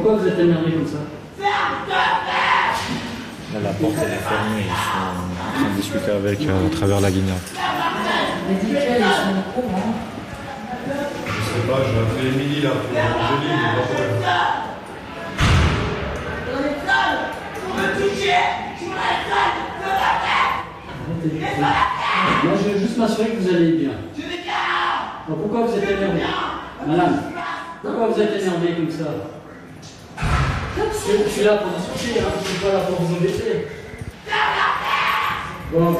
pourquoi vous êtes énervé comme ça? Là, la porte elle est fermée, ils sont en train de discuter avec à travers la guignade. Les mutuelles, ils sont au courant. Je sais pas, je vais appeler Émilie là pour Angéline, mais pas pour elle. Moi, je veux juste m'assurer que vous allez bien. Alors, pourquoi vous êtes énervé? Madame, pourquoi vous êtes énervé comme ça? Je suis là pour discuter, hein. Je suis pas là pour vous embêter. Bon,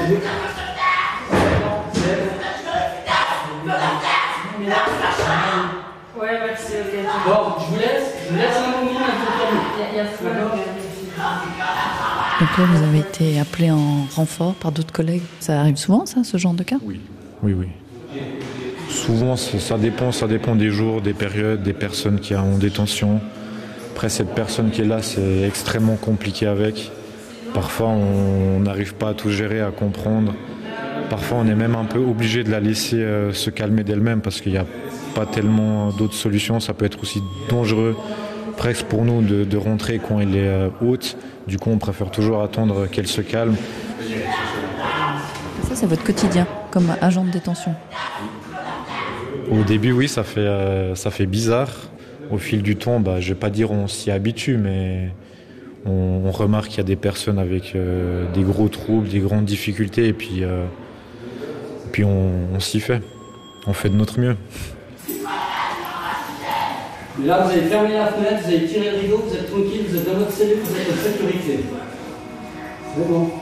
Ouais, merci, ok. bon, je vous laisse un moment à vous Il y a Flo. Donc là, vous avez été appelé en renfort par d'autres collègues. Ça arrive souvent, ça, ce genre de cas? Oui. Souvent, ça dépend des jours, des périodes, des personnes qui sont en détention. Après, cette personne qui est là, c'est extrêmement compliqué avec. Parfois, on n'arrive pas à tout gérer, à comprendre. Parfois, on est même un peu obligé de la laisser se calmer d'elle-même parce qu'il n'y a pas tellement d'autres solutions. Ça peut être aussi dangereux, presque pour nous, de rentrer quand elle est haute. Du coup, on préfère toujours attendre qu'elle se calme. Ça, c'est votre quotidien, comme agent de détention? Au début, oui, ça fait bizarre. Au fil du temps, je ne vais pas dire on s'y habitue, mais on remarque qu'il y a des personnes avec des gros troubles, des grandes difficultés, et puis on s'y fait. On fait de notre mieux. Mais là, vous avez fermé la fenêtre, vous avez tiré le rideau, vous êtes tranquille, vous êtes dans votre cellule, vous êtes en sécurité. C'est bon.